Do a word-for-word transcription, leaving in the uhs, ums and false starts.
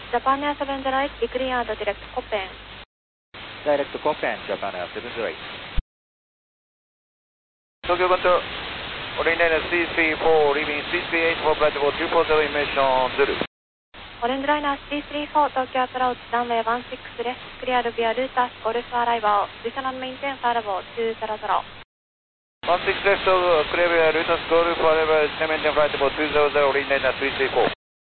Japan Air seven zero eight, be cleared direct Copen. Direct Copen, Japan Air seven zero eight. Tokyo Control, Orange Liner three three four, leaving three three eight for flight level two four zero, information Zulu. Orange Liner three three four, Tokyo approach, runway one six left, cleared via Lutas, Golf arrival, additional maintain flight level two zero zero. one six left, clear via Lutas, Golf arrival, maintain flight level two zero zero, Orange Liner three three four.